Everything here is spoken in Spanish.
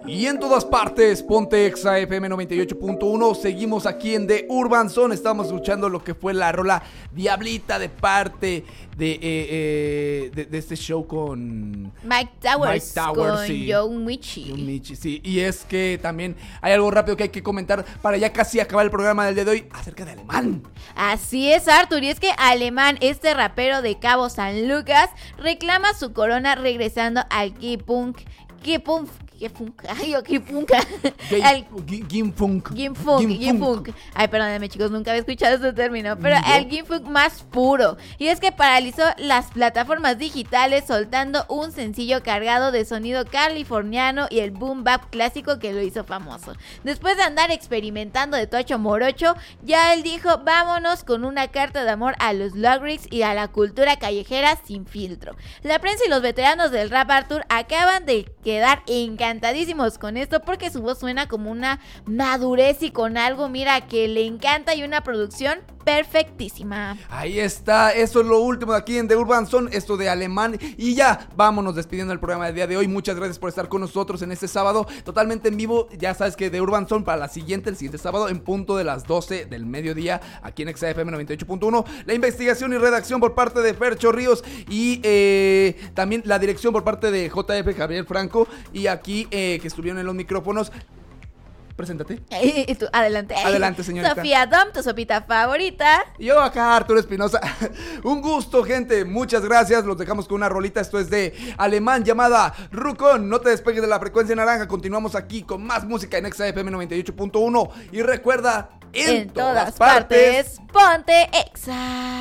Y en todas partes, ponte Exa FM 98.1. Seguimos aquí en The Urban Zone. Estamos escuchando lo que fue la rola Diablita de parte de este show con Mike Towers con sí. John Michi. Sí. Y es que también hay algo rápido que hay que comentar para ya casi acabar el programa del día de hoy acerca de Alemán. Así es, Arthur, y es que Alemán, este rapero de Cabo San Lucas, reclama su corona regresando al G-Punk. Gimfunk. Ay, perdónenme, chicos, nunca había escuchado ese término. Pero el Gimfunk más puro. Y es que paralizó las plataformas digitales soltando un sencillo cargado de sonido californiano y el boom bap clásico que lo hizo famoso. Después de andar experimentando de tocho morocho, ya él dijo, vámonos con una carta de amor a los lyrics y a la cultura callejera sin filtro. La prensa y los veteranos del rap, Arthur, acaban de quedar encantadísimos con esto porque su voz suena como una madurez y con algo, mira, que le encanta y una producción perfectísima. Ahí está, eso es lo último de aquí en The Urban Zone, esto de Alemán. Y ya, vámonos despidiendo del programa del día de hoy. Muchas gracias por estar con nosotros en este sábado, totalmente en vivo. Ya sabes que The Urban Zone para el siguiente sábado en punto de las 12 del mediodía, aquí en Exa FM 98.1. La investigación y redacción por parte de Fercho Ríos y también la dirección por parte de JF Javier Franco. Y aquí que estuvieron en los micrófonos. Preséntate. Tú, adelante. Adelante, señorita. Sofía Dom, tu sopita favorita. Y yo acá, Arturo Espinosa. Un gusto, gente. Muchas gracias. Los dejamos con una rolita. Esto es de Alemán llamada Rukon. No te despegues de la frecuencia naranja. Continuamos aquí con más música en Exa FM 98.1. Y recuerda, en todas partes, ponte Exa.